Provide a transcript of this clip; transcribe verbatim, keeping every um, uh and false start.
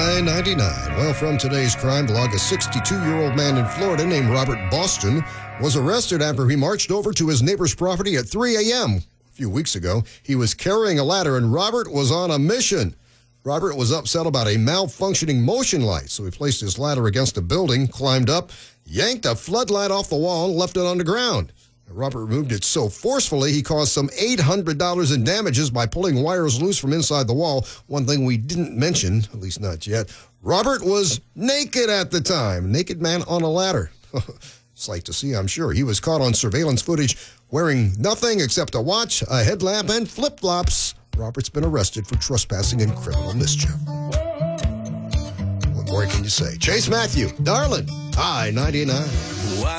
I ninety-nine. Well, from today's crime blog, a sixty-two-year-old man in Florida named Robert Boston was arrested after he marched over to his neighbor's property at three a.m. A few weeks ago. He was carrying a ladder, and Robert was on a mission. Robert was upset about a malfunctioning motion light, so he placed his ladder against a building, climbed up, yanked a floodlight off the wall, and left it on the ground. Robert removed it so forcefully he caused some eight hundred dollars in damages by pulling wires loose from inside the wall. One thing we didn't mention, at least not yet, Robert was naked at the time. Naked man on a ladder. Sight to see, I'm sure. He was caught on surveillance footage wearing nothing except a watch, a headlamp, and flip-flops. Robert's been arrested for trespassing and criminal mischief. What more can you say? Chase Matthew, darling, I ninety-nine.